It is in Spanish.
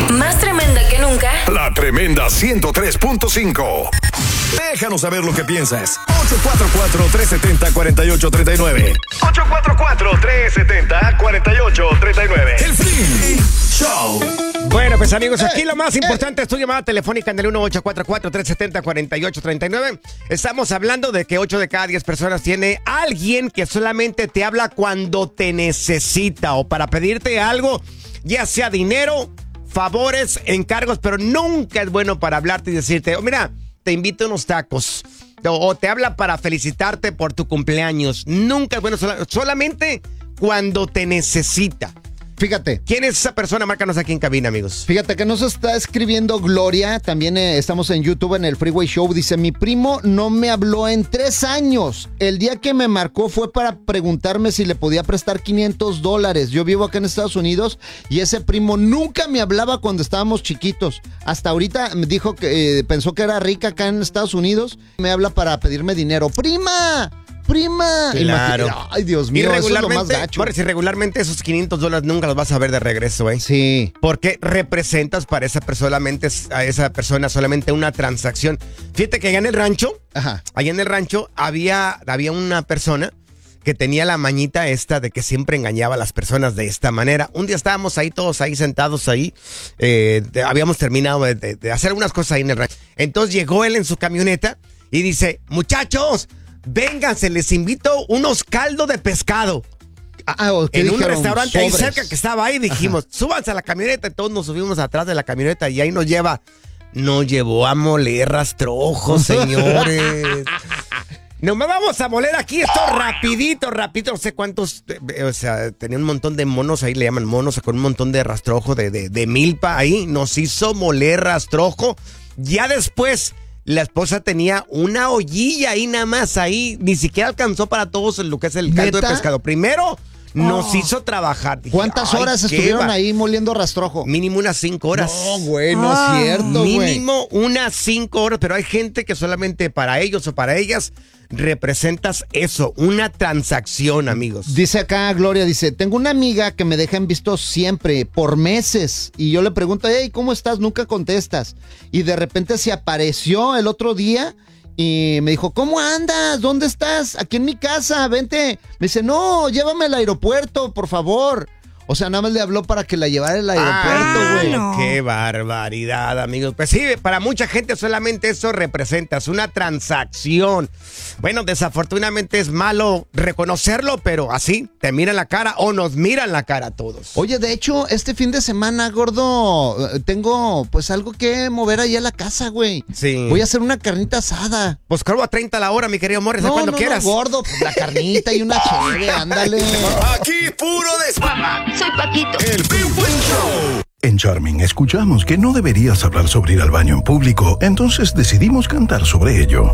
Más tremenda que nunca. La Tremenda 103.5. Déjanos saber lo que piensas. 844-370-4839. 844-370-4839. El Free Show. Bueno, pues amigos, aquí lo más importante es tu llamada telefónica en el 1844-370-4839. Estamos hablando de que 8 de cada 10 personas tiene alguien que solamente te habla cuando te necesita o para pedirte algo, ya sea dinero, favores, encargos, pero nunca es bueno para hablarte y decirte, mira, te invito a unos tacos. O te habla para felicitarte por tu cumpleaños. Nunca es bueno, solamente cuando te necesita. Fíjate. ¿Quién es esa persona? Márcanos aquí en cabina, amigos. Fíjate que nos está escribiendo Gloria. También estamos en YouTube en el Freeway Show. Dice, mi primo no me habló en 3 años. El día que me marcó fue para preguntarme si le podía prestar $500. Yo vivo acá en Estados Unidos y ese primo nunca me hablaba cuando estábamos chiquitos. Hasta ahorita me dijo que pensó que era rica acá en Estados Unidos. Me habla para pedirme dinero. ¡Prima! Claro. Ay, Dios mío, eso es lo más gacho. Boris, y regularmente esos $500 nunca los vas a ver de regreso, ¿eh? Sí. Porque representas para esa persona solamente una transacción. Fíjate que allá en el rancho, había una persona que tenía la mañita esta de que siempre engañaba a las personas de esta manera. Un día estábamos ahí todos ahí sentados ahí, habíamos terminado de hacer algunas cosas ahí en el rancho. Entonces llegó él en su camioneta y dice, muchachos, vénganse, les invito unos caldos de pescado. En un restaurante ahí cerca que estaba ahí, dijimos, súbanse a la camioneta. Y todos nos subimos atrás de la camioneta y ahí nos llevó a moler rastrojos, señores. No me vamos a moler aquí esto rapidito, no sé cuántos, tenía un montón de monos, ahí le llaman monos, con un montón de rastrojo, de milpa ahí, nos hizo moler rastrojo. Ya después, la esposa tenía una ollilla ahí nada más, ahí, ni siquiera alcanzó para todos lo que es el caldo de pescado. Primero, nos hizo trabajar. Dije, ¿cuántas horas estuvieron ahí moliendo rastrojo? Mínimo unas 5 horas. No, güey, no es cierto, güey. Mínimo unas 5 horas, pero hay gente que solamente para ellos o para ellas representas eso, una transacción, amigos. Dice acá Gloria, dice, tengo una amiga que me deja en visto siempre, por meses, y yo le pregunto, hey, ¿cómo estás? Nunca contestas. Y de repente se apareció el otro día y me dijo, ¿cómo andas? ¿Dónde estás? Aquí en mi casa, vente. Me dice, no, llévame al aeropuerto, por favor. O sea, nada más le habló para que la llevara al aeropuerto, güey. No. ¡Qué barbaridad, amigos! Pues sí, para mucha gente solamente eso representa, es una transacción. Bueno, desafortunadamente es malo reconocerlo, pero así te miran la cara o nos miran la cara a todos. Oye, de hecho, este fin de semana, gordo, tengo pues algo que mover ahí a la casa, güey. Sí. Voy a hacer una carnita asada. Pues cargo a 30 la hora, mi querido Morris, cuando quieras. No, gordo, pues la carnita y una chévere, ándale. Aquí puro desmadre. Soy Paquito. El Freeway Show. En Charming escuchamos que no deberías hablar sobre ir al baño en público, entonces decidimos cantar sobre ello.